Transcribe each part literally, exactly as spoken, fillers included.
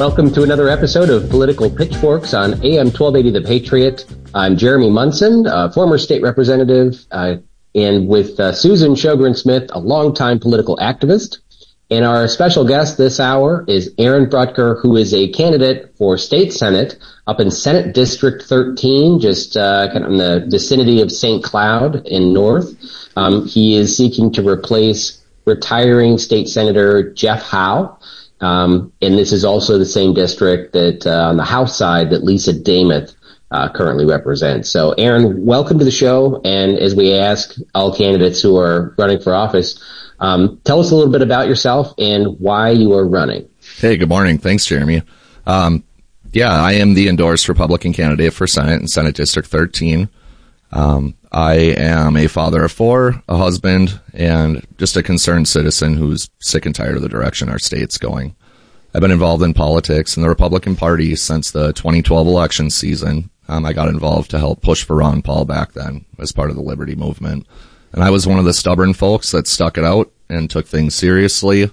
Welcome to another episode of Political Pitchforks on A M twelve eighty The Patriot. I'm Jeremy Munson, a former state representative, uh, and with uh, Susan Sjogren-Smith, a longtime political activist. And our special guest this hour is Aaron Brutker, who is a candidate for state senate up in Senate District thirteen, just uh, kind of in the vicinity of Saint Cloud in North. Um, he is seeking to replace retiring state senator Jeff Howe. Um, and this is also the same district that uh, on the House side that Lisa Damuth uh, currently represents. So, Aaron, welcome to the show. And as we ask all candidates who are running for office, um, tell us a little bit about yourself and why you are running. Hey, good morning. Thanks, Jeremy. Um, yeah, I am the endorsed Republican candidate for Senate in Senate District thirteen. Um, I am a father of four, a husband, and just a concerned citizen who's sick and tired of the direction our state's going. I've been involved in politics in the Republican Party since the twenty twelve election season. Um, I got involved to help push for Ron Paul back then as part of the Liberty Movement. And I was one of the stubborn folks that stuck it out and took things seriously.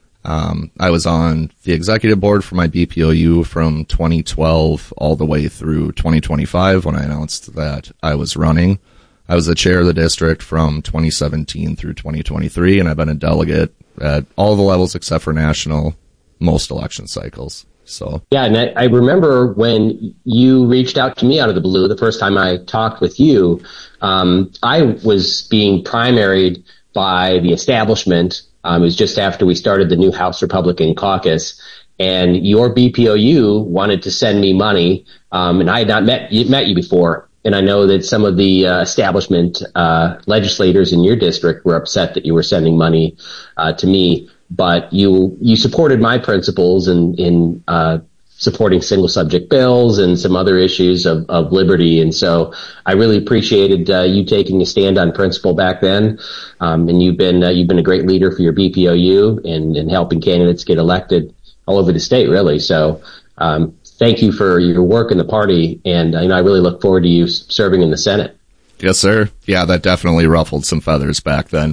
Um, I was on the executive board for my B P O U from twenty twelve all the way through twenty twenty-five when I announced that I was running. I was the chair of the district from twenty seventeen through twenty twenty-three, and I've been a delegate at all the levels except for national, most election cycles. So yeah, and I, I remember when you reached out to me out of the blue the first time I talked with you. Um, I was being primaried by the establishment. Um, it was just after we started the new House Republican caucus, and your B P O U wanted to send me money, um, and I had not met you, met you before. And I know that some of the uh, establishment uh, legislators in your district were upset that you were sending money uh, to me, but you you supported my principles in in uh, supporting single subject bills and some other issues of, of liberty. And so I really appreciated uh, you taking a stand on principle back then. Um, and you've been uh, you've been a great leader for your B P O U and, and helping candidates get elected all over the state, really. So um, thank you for your work in the party. And uh, you know, I really look forward to you serving in the Senate. Yes, sir. Yeah, that definitely ruffled some feathers back then.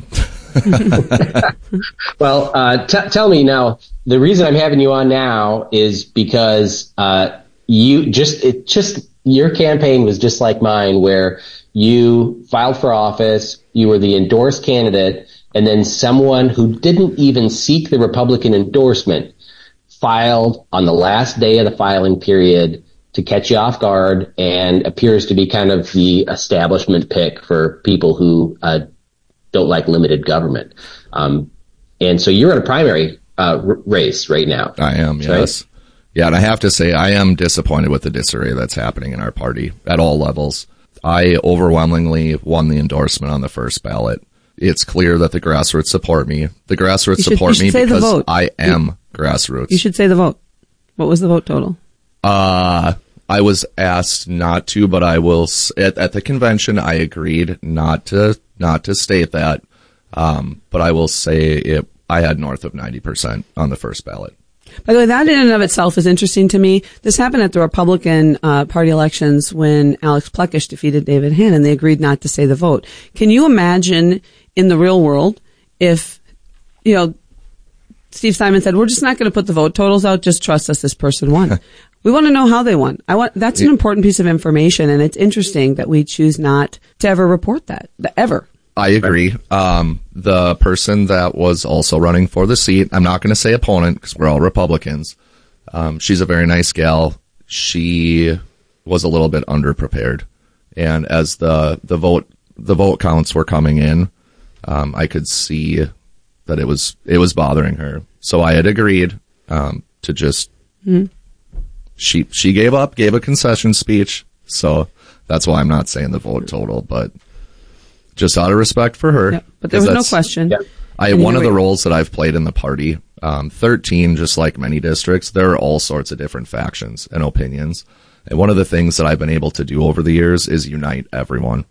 Well, uh, t- tell me now, the reason I'm having you on now is because uh, you just it just your campaign was just like mine, where you filed for office, you were the endorsed candidate, and then someone who didn't even seek the Republican endorsement filed on the last day of the filing period to catch you off guard, and appears to be kind of the establishment pick for people who uh, don't like limited government. Um, and so you're in a primary uh, r- race right now. I am, yes. Right? Yeah, and I have to say, I am disappointed with the disarray that's happening in our party at all levels. I overwhelmingly won the endorsement on the first ballot. It's clear that the grassroots support me. The grassroots should, support me because I am you, grassroots. You should say the vote. What was the vote total? Uh, I was asked not to, but I will, at, at the convention, I agreed not to not to state that, um, but I will say it. I had north of ninety percent on the first ballot. By the way, that in and of itself is interesting to me. This happened at the Republican uh, Party elections when Alex Plekish defeated David Hannan. They agreed not to say the vote. Can you imagine in the real world if, you know, Steve Simon said, we're just not going to put the vote totals out, just trust us, this person won. We want to know how they won. I want, that's an important piece of information, and it's interesting that we choose not to ever report that, ever. I agree. Um, the person that was also running for the seat, I'm not going to say opponent because we're all Republicans. Um, she's a very nice gal. She was a little bit underprepared, and as the the vote the vote counts were coming in, um, I could see that it was it was bothering her. So I had agreed um, to just. Mm-hmm. She she gave up, gave a concession speech, so that's why I'm not saying the vote total, but just out of respect for her. Yeah, but there was no question. Yeah. I one of the roles that I've played in the party, um, thirteen, just like many districts, there are all sorts of different factions and opinions. And one of the things that I've been able to do over the years is unite everyone.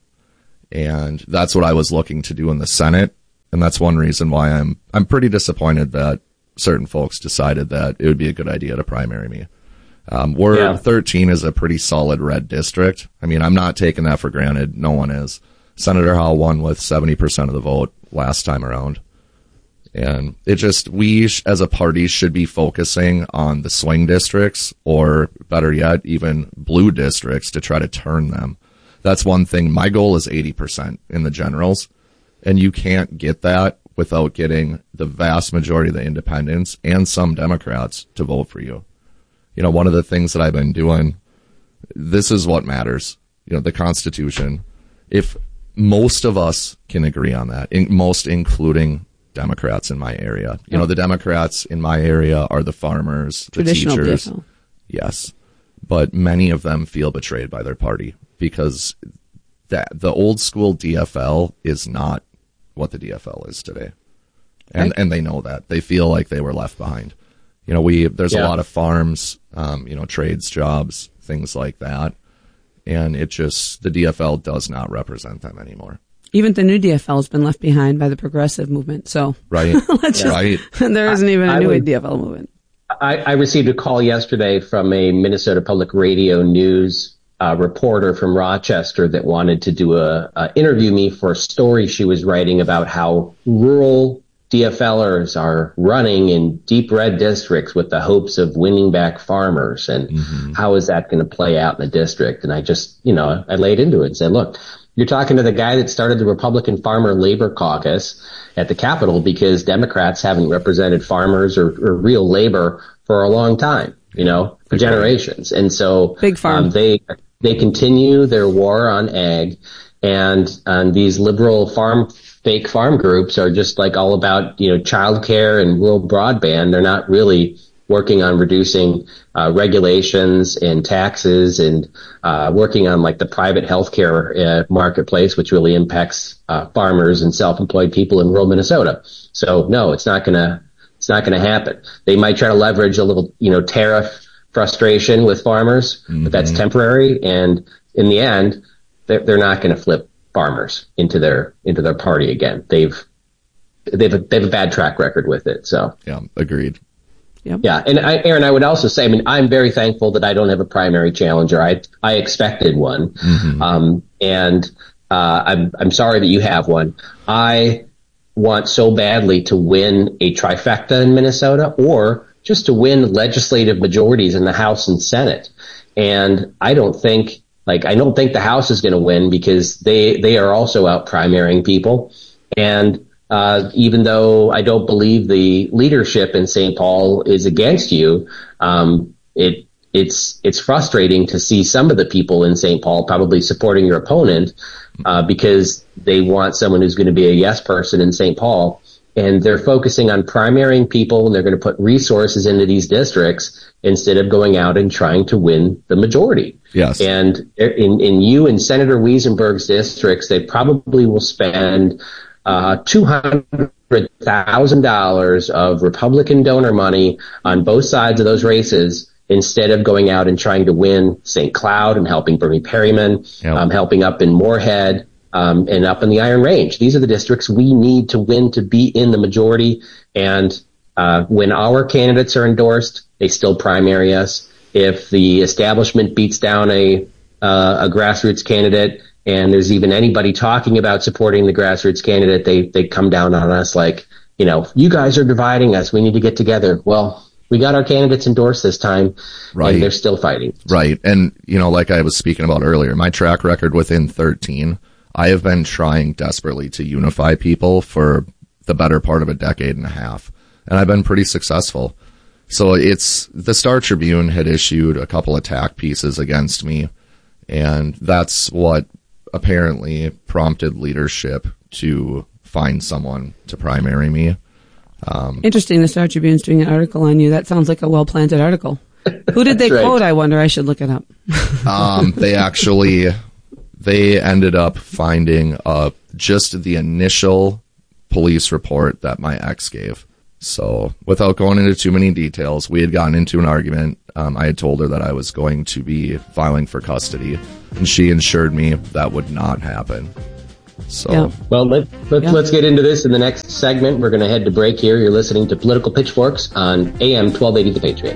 And that's what I was looking to do in the Senate. And that's one reason why I'm I'm pretty disappointed that certain folks decided that it would be a good idea to primary me. Um, we're yeah. thirteen is a pretty solid red district. I mean, I'm not taking that for granted. No one is. Senator Howe won with seventy percent of the vote last time around. And it just, we sh- as a party should be focusing on the swing districts, or better yet, even blue districts, to try to turn them. That's one thing. My goal is eighty percent in the generals, and you can't get that without getting the vast majority of the independents and some Democrats to vote for you. You know, one of the things that I've been doing, this is what matters, you know, the Constitution. If most of us can agree on that, in, most including Democrats in my area. You know, the Democrats in my area are the farmers, the Traditional teachers. D F L. Yes. But many of them feel betrayed by their party, because that the old school D F L is not what the D F L is today. And Right. and they know that. They feel like they were left behind. You know, we there's Yeah. a lot of farms, um, you know, trades, jobs, things like that. And it just, the D F L does not represent them anymore. Even the new D F L has been left behind by the progressive movement. So Right. let's just, Right. there isn't even a I new would- D F L movement. I, I received a call yesterday from a Minnesota Public Radio News uh, reporter from Rochester that wanted to do a, a interview me for a story she was writing about how rural DFLers are running in deep red districts with the hopes of winning back farmers, and mm-hmm. how is that going to play out in the district? And I just, you know, I laid into it and said, look, you're talking to the guy that started the Republican Farmer Labor Caucus at the Capitol, because Democrats haven't represented farmers or, or real labor for a long time, you know, for generations. And so Big farm. Um, they they continue their war on ag, and um, these liberal farm fake farm groups are just like all about, you know, childcare and rural broadband. They're not really working on reducing uh, regulations and taxes, and uh, working on like the private healthcare uh, marketplace, which really impacts uh, farmers and self-employed people in rural Minnesota. So no, it's not gonna, it's not gonna happen. They might try to leverage a little, you know, tariff frustration with farmers, mm-hmm. but that's temporary. And in the end, they're, they're not going to flip farmers into their into their party again. They've they've a, they have a bad track record with it. So yeah, agreed. Yep. Yeah, and I, Aaron, I would also say, I mean, I'm very thankful that I don't have a primary challenger. I I expected one, mm-hmm. um, and uh, I'm I'm sorry that you have one. I want so badly to win a trifecta in Minnesota, or just to win legislative majorities in the House and Senate. And I don't think, like, I don't think the House is going to win, because they they are also out primarying people. And Uh, even though I don't believe the leadership in Saint Paul is against you, um, it it's it's frustrating to see some of the people in Saint Paul probably supporting your opponent uh, because they want someone who's going to be a yes person in Saint Paul, and they're focusing on primarying people, and they're going to put resources into these districts instead of going out and trying to win the majority. Yes. And in in you and Senator Wiesenberg's districts, they probably will spend Uh, two hundred thousand dollars of Republican donor money on both sides of those races, instead of going out and trying to win Saint Cloud and helping Bernie Perryman, yep. um, helping up in Moorhead, um, and up in the Iron Range. These are the districts we need to win to be in the majority. And uh, when our candidates are endorsed, they still primary us. If the establishment beats down a uh, a grassroots candidate, and there's even anybody talking about supporting the grassroots candidate, they they come down on us like, you know, you guys are dividing us. We need to get together. Well, we got our candidates endorsed this time, right. And they're still fighting. Right. And, you know, like I was speaking about earlier, my track record within thirteen, I have been trying desperately to unify people for the better part of a decade and a half, and I've been pretty successful. So it's, the Star Tribune had issued a couple attack pieces against me, and that's what apparently prompted leadership to find someone to primary me. Um, Interesting, the Star Tribune's doing an article on you. That sounds like a well-planted article. Who did they right. quote, I wonder? I should look it up. um, they actually, they ended up finding uh, just the initial police report that my ex gave. So without going into too many details, we had gotten into an argument. Um, I had told her that I was going to be filing for custody, and she assured me that would not happen. So, yeah. Well, let, let, yeah. let's get into this in the next segment. We're going to head to break here. You're listening to Political Pitchforks on A M twelve eighty The Patriot.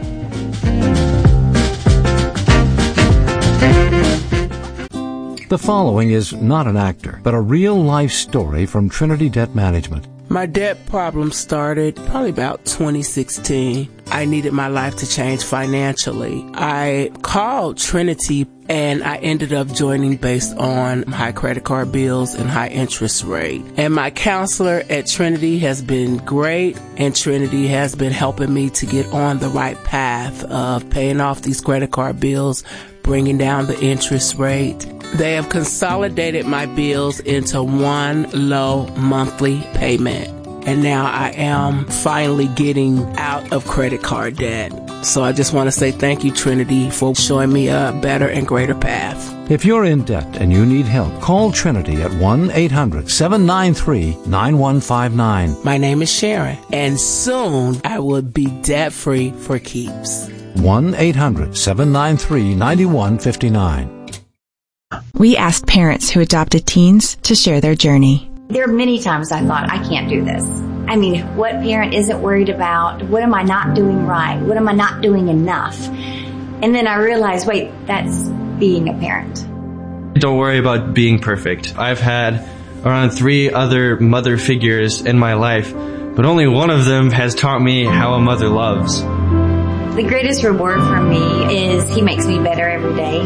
The following is not an actor, but a real-life story from Trinity Debt Management. My debt problem started probably about twenty sixteen. I needed my life to change financially. I called Trinity and I ended up joining based on high credit card bills and high interest rate. And my counselor at Trinity has been great, and Trinity has been helping me to get on the right path of paying off these credit card bills, bringing down the interest rate. They have consolidated my bills into one low monthly payment. And now I am finally getting out of credit card debt. So I just want to say thank you, Trinity, for showing me a better and greater path. If you're in debt and you need help, call Trinity at one eight hundred seven nine three nine one five nine. My name is Sharon, and soon I will be debt-free for keeps. one eight hundred seven nine three nine one five nine. We asked parents who adopted teens to share their journey. There are many times I thought, I can't do this. I mean, what parent isn't worried about? What am I not doing right? What am I not doing enough? And then I realized, wait, that's being a parent. Don't worry about being perfect. I've had around three other mother figures in my life, but only one of them has taught me how a mother loves. The greatest reward for me is he makes me better every day.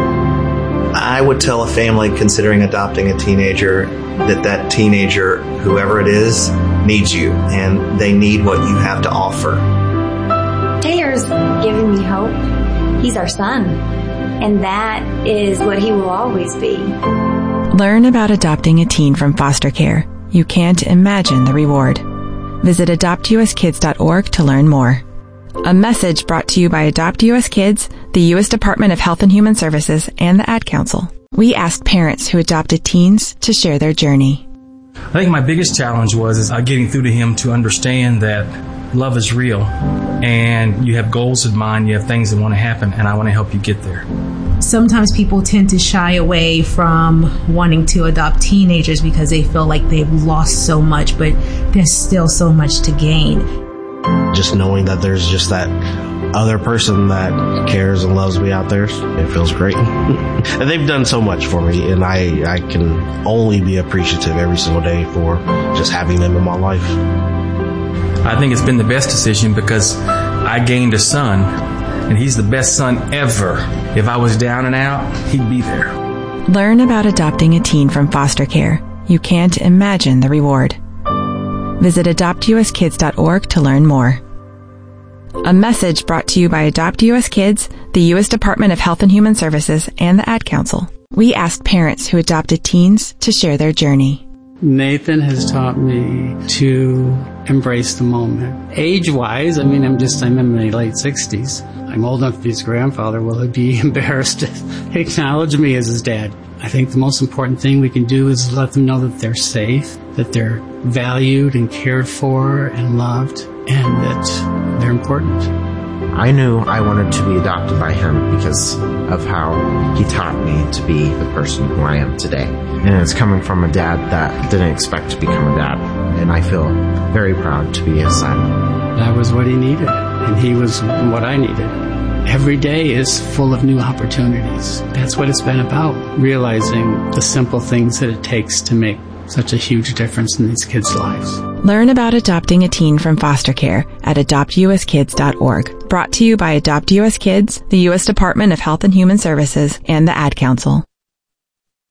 I would tell a family considering adopting a teenager that that teenager, whoever it is, needs you, and they need what you have to offer. Taylor's giving me hope. He's our son, and that is what he will always be. Learn about adopting a teen from foster care. You can't imagine the reward. Visit adopt u s kids dot org to learn more. A message brought to you by Adopt U S Kids, the U S Department of Health and Human Services, and the Ad Council. We asked parents who adopted teens to share their journey. I think my biggest challenge was is getting through to him to understand that love is real, and you have goals in mind, you have things that want to happen, and I want to help you get there. Sometimes people tend to shy away from wanting to adopt teenagers because they feel like they've lost so much, but there's still so much to gain. Just knowing that there's just that other person that cares and loves me out there, it feels great. And they've done so much for me, and I, I can only be appreciative every single day for just having them in my life. I think it's been the best decision because I gained a son, and he's the best son ever. If I was down and out, he'd be there. Learn about adopting a teen from foster care. You can't imagine the reward. Visit adopt u s kids dot org to learn more. A message brought to you by Adopt U S Kids, the U S Department of Health and Human Services, and the Ad Council. We asked parents who adopted teens to share their journey. Nathan has taught me to embrace the moment. Age-wise, I mean, I'm just, I'm in my late sixties. I'm old enough to be his grandfather. Will he be embarrassed to acknowledge me as his dad? I think the most important thing we can do is let them know that they're safe, that they're valued and cared for and loved, and that they're important. I knew I wanted to be adopted by him because of how he taught me to be the person who I am today. And it's coming from a dad that didn't expect to become a dad, and I feel very proud to be his son. That was what he needed, and he was what I needed. Every day is full of new opportunities. That's what it's been about, realizing the simple things that it takes to make such a huge difference in these kids' lives. Learn about adopting a teen from foster care at adopt u s kids dot org. Brought to you by Adopt U S Kids, the U S Department of Health and Human Services, and the Ad Council.